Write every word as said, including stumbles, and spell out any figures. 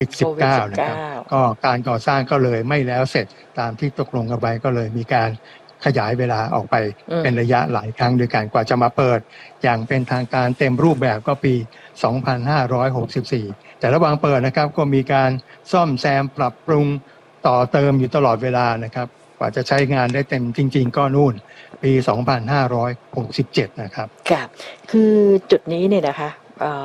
สิบเก้า นะครับก็การก่อสร้างก็เลยไม่แล้วเสร็จตามที่ตกลงกันไว้ก็เลยมีการขยายเวลาออกไปเป็นระยะหลายครั้งด้วยกันกว่าจะมาเปิดอย่างเป็นทางการเต็มรูปแบบก็ปี สองพันห้าร้อยหกสิบสี่ แต่ระหว่างเปิดนะครับก็มีการซ่อมแซมปรับปรุงต่อเติมอยู่ตลอดเวลานะครับกว่าจะใช้งานได้เต็มจริงๆก็นู่นปี สองพันห้าร้อยหกสิบเจ็ด นะครับค่ะคือจุดนี้เนี่ยนะคะ